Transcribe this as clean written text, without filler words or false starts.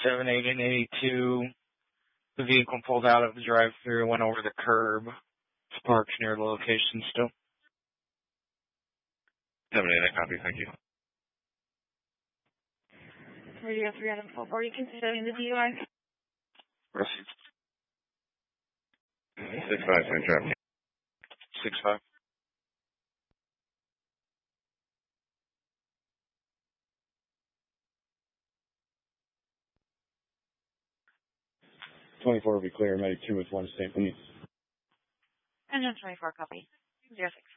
78 and 82. The vehicle pulled out of the drive-thru and went over the curb. It's parked near the location still. 78, copy, thank you. Radio 304, you considering the DUI? Proceed. 6-5, same traffic. 6-5. Will be clear. Medic 2 with 1 state police. And 24 copy. 06.